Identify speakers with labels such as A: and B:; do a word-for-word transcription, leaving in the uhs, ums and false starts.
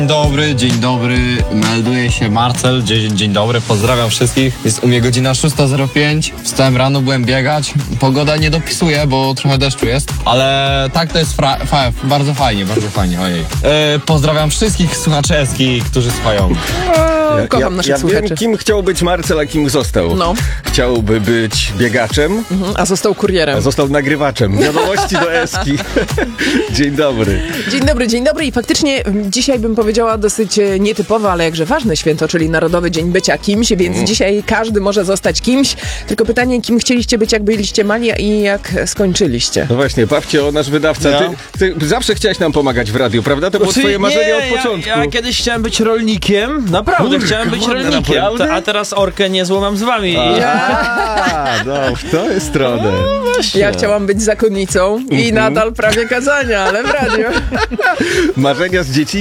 A: Dzień dobry, dzień dobry, melduje się Marcel, dzień, dzień dobry, pozdrawiam wszystkich. Jest u mnie godzina szósta zero pięć, wstałem rano, byłem biegać, pogoda nie dopisuje, bo trochę deszczu jest, ale tak to jest fra- fa- bardzo fajnie, bardzo fajnie, ojej. E, pozdrawiam wszystkich słuchaczy Eski, którzy słuchają.
B: Ja,
C: Kocham
B: ja,
C: naszych
B: ja
C: słuchaczy.
B: wiem, kim chciał być Marcel, a kim został.
C: No.
B: Chciałby być biegaczem,
C: Mhm, a został kurierem.
B: a został nagrywaczem. Wiadomości do Eski. Dzień dobry.
C: Dzień dobry, dzień dobry i faktycznie m, dzisiaj bym powiedziała dosyć e, nietypowe, ale jakże ważne święto, czyli Narodowy Dzień Bycia Kimś, więc
B: Mm.
C: dzisiaj każdy może zostać kimś, tylko pytanie, kim chcieliście być, jak byliście mali i jak skończyliście.
B: No właśnie, Pawcio, nasz wydawca,
A: Ja?
B: ty, ty zawsze chciałeś nam pomagać w radiu, prawda? To było twoje marzenie
D: nie,
B: od początku.
D: Ja, ja kiedyś chciałem być rolnikiem, naprawdę
B: Kurde,
D: chciałem być
B: kurde,
D: rolnikiem,
B: naprawdę?
D: Ta, a teraz orkę nie złamam z wami.
B: A, no, w tę stronę.
C: Ja chciałam być zakonnicą i nadal prawie kazania, ale w radiu.
B: Marzenia z dzieci